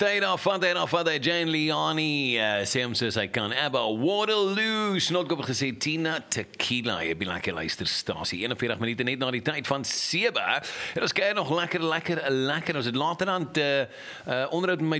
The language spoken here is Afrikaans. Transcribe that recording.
Tyd af van die Jane Liani sê hom soos hy kan. Abba, Waterloo, Snotkop het gesê Tina Tequila, jy be lekker luisterstasie, 41 minute net na die tyd van 7, en ons kyk nog lekker, ons het later aan onderhoud met my